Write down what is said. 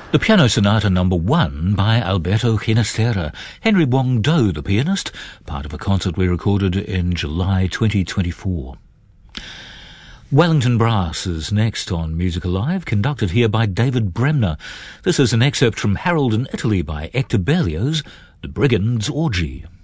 The Piano Sonata No. 1 by Alberto Ginastera, Henry Wong Do, the pianist, part of a concert we recorded in July 2024. Wellington Brass is next on Music Alive, conducted here by David Bremner. This is an excerpt from Harold in Italy by Hector Berlioz, The Brigand's Orgy.